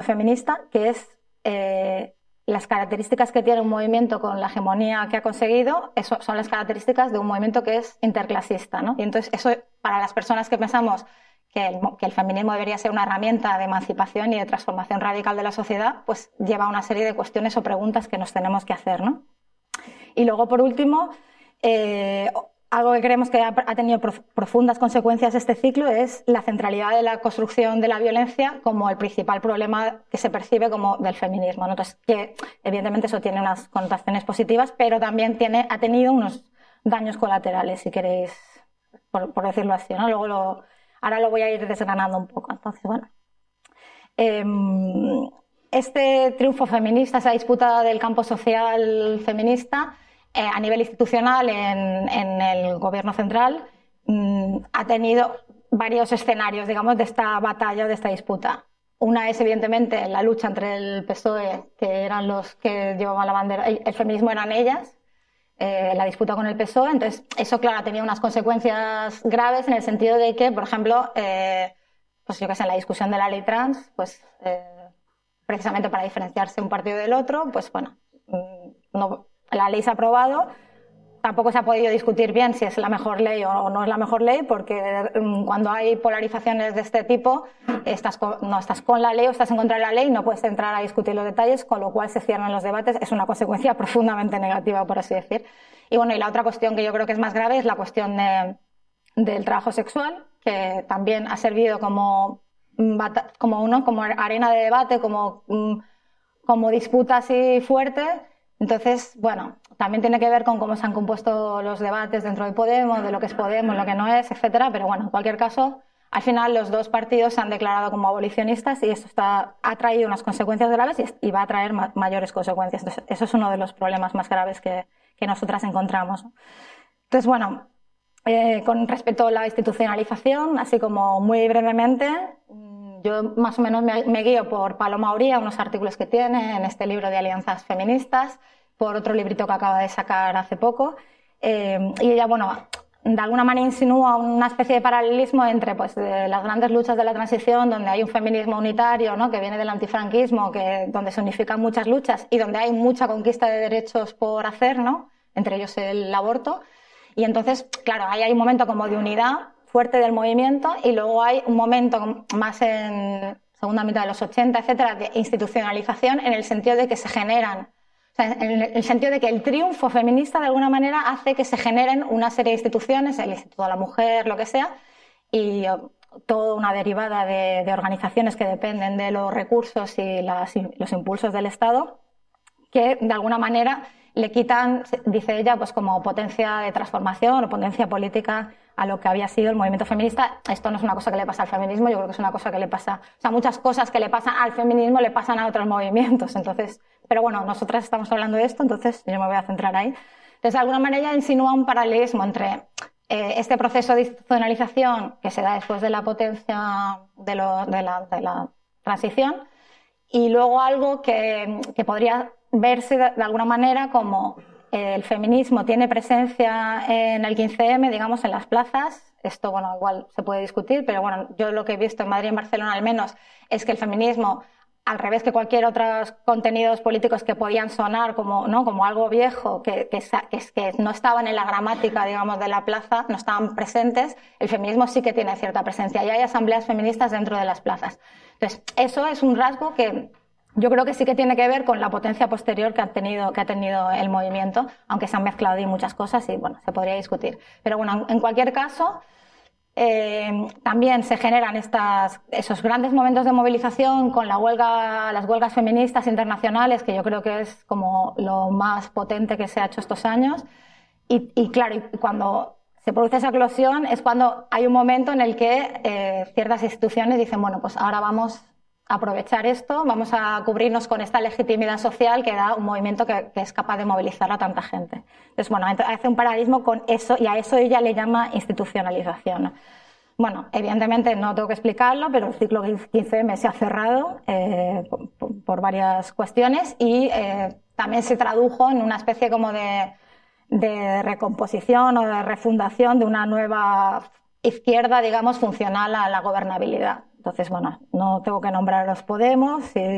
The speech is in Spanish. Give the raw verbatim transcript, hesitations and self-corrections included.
feminista, que es eh, las características que tiene un movimiento con la hegemonía que ha conseguido, eso son las características de un movimiento que es interclasista, ¿no? Y entonces eso, para las personas que pensamos que el, que el feminismo debería ser una herramienta de emancipación y de transformación radical de la sociedad, pues lleva una serie de cuestiones o preguntas que nos tenemos que hacer, ¿no? Y luego, por último, eh, algo que creemos que ha, ha tenido profundas consecuencias este ciclo es la centralidad de la construcción de la violencia como el principal problema que se percibe como del feminismo, ¿no? Entonces, que evidentemente eso tiene unas connotaciones positivas, pero también tiene, ha tenido unos daños colaterales, si queréis, por, por decirlo así, ¿no? Luego lo, ahora lo voy a ir desgranando un poco. Entonces, bueno. Eh, este triunfo feminista, esa disputa del campo social feminista, Eh, a nivel institucional en, en el gobierno central mmm, ha tenido varios escenarios, digamos, de esta batalla, de esta disputa. Una es, evidentemente, la lucha entre el P S O E, que eran los que llevaban la bandera, el, el feminismo eran ellas, eh, la disputa con el P S O E. Entonces, eso, claro, tenía unas consecuencias graves en el sentido de que, por ejemplo, eh, pues yo que sé, en la discusión de la ley trans, pues eh, precisamente para diferenciarse un partido del otro, pues bueno, no... La ley se ha aprobado, tampoco se ha podido discutir bien si es la mejor ley o no es la mejor ley, porque cuando hay polarizaciones de este tipo, estás con, no estás con la ley o estás en contra de la ley, no puedes entrar a discutir los detalles, con lo cual se cierran los debates. Es una consecuencia profundamente negativa, por así decir. Y bueno, y la otra cuestión que yo creo que es más grave es la cuestión de, del trabajo sexual, que también ha servido como, como, uno, como arena de debate, como, como disputa así fuerte. Entonces, bueno, también tiene que ver con cómo se han compuesto los debates dentro de Podemos, de lo que es Podemos, lo que no es, etcétera. Pero bueno, en cualquier caso, al final los dos partidos se han declarado como abolicionistas y esto está, ha traído unas consecuencias graves y, y va a traer ma mayores consecuencias. Entonces, eso es uno de los problemas más graves que, que nosotras encontramos. Entonces, bueno, eh, con respecto a la institucionalización, así como muy brevemente, yo más o menos me, me guío por Paloma Uría, unos artículos que tiene en este libro de Alianzas Feministas, por otro librito que acaba de sacar hace poco. Eh, y ella, bueno, de alguna manera insinúa una especie de paralelismo entre pues, de las grandes luchas de la transición, donde hay un feminismo unitario, ¿no?, que viene del antifranquismo, que, donde se unifican muchas luchas y donde hay mucha conquista de derechos por hacer, ¿no?, entre ellos el aborto. Y entonces, claro, ahí hay un momento como de unidad fuerte del movimiento y luego hay un momento más en segunda mitad de los ochenta, etcétera, de institucionalización en el sentido de que se generan, o sea, en el sentido de que el triunfo feminista de alguna manera hace que se generen una serie de instituciones, el Instituto de la Mujer, lo que sea, y toda una derivada de, de organizaciones que dependen de los recursos y las, los impulsos del Estado, que de alguna manera le quitan, dice ella, pues como potencia de transformación o potencia política a lo que había sido el movimiento feminista. Esto no es una cosa que le pasa al feminismo, yo creo que es una cosa que le pasa, o sea, muchas cosas que le pasan al feminismo le pasan a otros movimientos. Entonces, pero bueno, nosotras estamos hablando de esto, entonces yo me voy a centrar ahí. Entonces, de alguna manera insinúa un paralelismo entre eh, este proceso de institucionalización que se da después de la potencia de, lo, de, la, de la transición y luego algo que, que podría verse de, de alguna manera como el feminismo tiene presencia en el quince eme, digamos, en las plazas. Esto, bueno, igual se puede discutir, pero bueno, yo lo que he visto en Madrid y en Barcelona al menos es que el feminismo, al revés que cualquier otros contenidos políticos que podían sonar como, ¿no?, como algo viejo, que, que, que, que no estaban en la gramática, digamos, de la plaza, no estaban presentes, el feminismo sí que tiene cierta presencia y hay asambleas feministas dentro de las plazas. Entonces, eso es un rasgo que yo creo que sí que tiene que ver con la potencia posterior que ha tenido, que ha tenido el movimiento, aunque se han mezclado ahí muchas cosas y, bueno, se podría discutir. Pero, bueno, en cualquier caso, eh, también se generan estas, esos grandes momentos de movilización con la huelga, las huelgas feministas internacionales, que yo creo que es como lo más potente que se ha hecho estos años. Y, y claro, y cuando se produce esa eclosión es cuando hay un momento en el que eh, ciertas instituciones dicen, bueno, pues ahora vamos aprovechar esto, vamos a cubrirnos con esta legitimidad social que da un movimiento que, que es capaz de movilizar a tanta gente. Entonces, bueno, hace un paralelismo con eso y a eso ella le llama institucionalización. Bueno, evidentemente no tengo que explicarlo, pero el ciclo quince eme se ha cerrado eh, por, por varias cuestiones y eh, también se tradujo en una especie como de, de recomposición o de refundación de una nueva izquierda, digamos, funcional a la gobernabilidad. Entonces, bueno, no tengo que nombrar a los Podemos. Y